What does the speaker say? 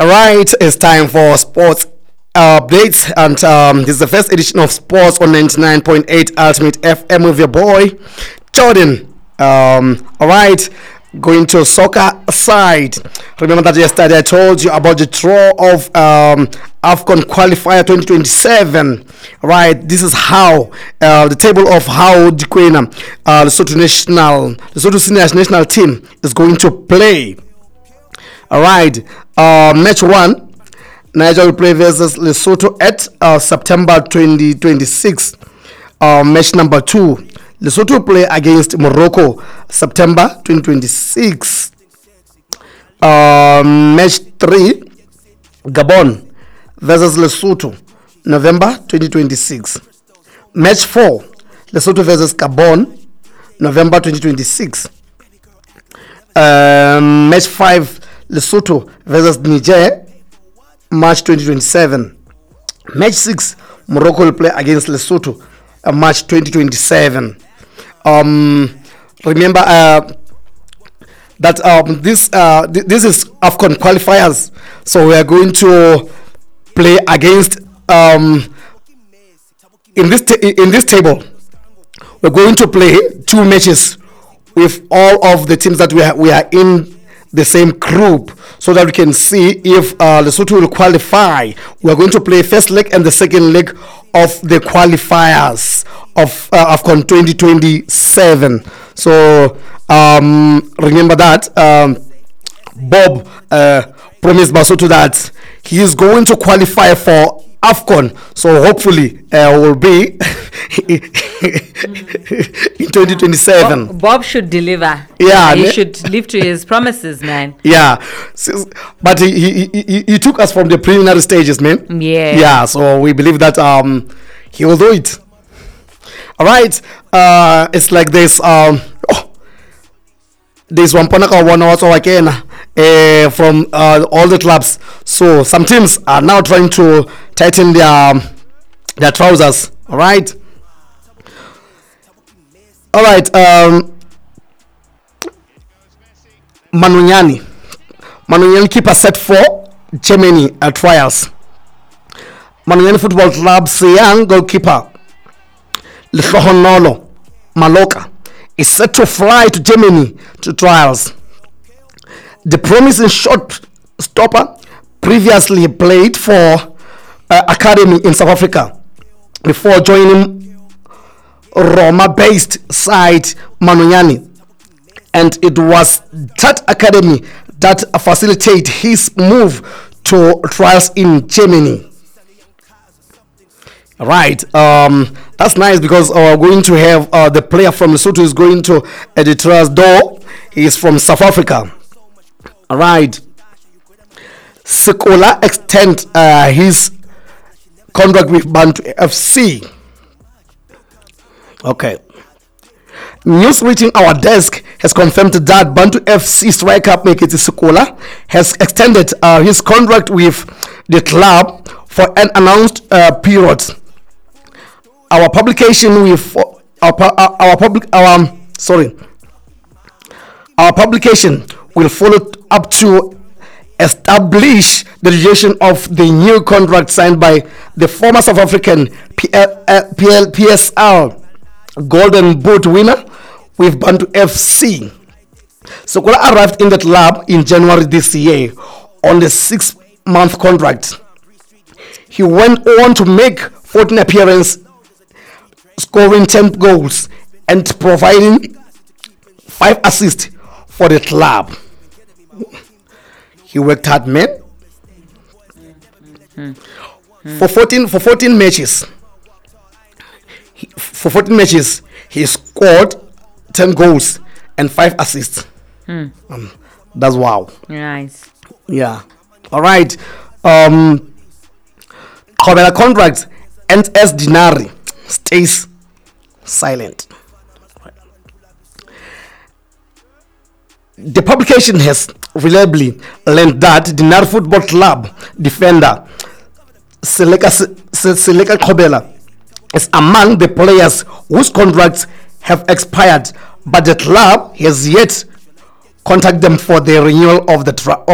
All right, it's time for sports updates, and this is the first edition of Sports on 99.8 Ultimate FM with your boy Jordan. All right, going to soccer side. Remember that yesterday I told you about the draw of AFCON qualifier 2027. Right, this is how the table of how the Lesotho senior national team is going to play. All right, match 1, Nigeria will play versus Lesotho at September 2026. Match number 2, Lesotho will play against Morocco September 2026. Match 3, Gabon versus Lesotho November 2026. Match 4, Lesotho versus Gabon November 2026. Match 5, Lesotho versus Niger, March 2027. Match 6, Morocco will play against Lesotho, March 2027. Remember that this is AFCON qualifiers, so we are going to play against in this table. We're going to play 2 matches with all of the teams that we are in the same group, so that we can see if Lesotho will qualify. We are going to play first leg and the second leg of the qualifiers of AFCON 2027. So remember that Bob promised Basotho that he is going to qualify for AFCON, so hopefully will be in 2027. Bob should deliver. Yeah, he should live to his promises, man. Yeah, but he took us from the preliminary stages, man. Yeah. So we believe that he will do it. All right, it's like this. There's one also again from all the clubs. So some teams are now trying to tighten their trousers. All right. Manunyani keeper set for Germany trials. Manunyani Football Club's young goalkeeper Lehlohonolo Maloka is set to fly to Germany to trials. The promising shot stopper previously played for Academy in South Africa before joining Roma-based side Manunyani, and it was that academy that facilitated his move to trials in Germany. Right, that's nice, because we're going to have the player from Lesotho is going to the trials, though he is from South Africa. All right, Sekola extend his contract with Bantu FC. Okay. News reaching our desk has confirmed that Bantu FC striker Mekete Sekola has extended his contract with the club for an announced period. Our publication will follow up to establish the duration of the new contract signed by the former South African PSL Golden Boot winner with Bantu FC. Sekola arrived in the club in January this year on the 6-month contract. He went on to make 14 appearances, scoring 10 goals and providing 5 assists for the club. He worked hard, man. For 14 matches. He scored 10 goals and 5 assists. That's wow. Nice. Yeah. All right. Kobela contract and S Dinari stays silent. The publication has reliably learned that Dinari Football Club defender Seleka Kobela is among the players whose contracts have expired, but the club has yet contacted them for the renewal of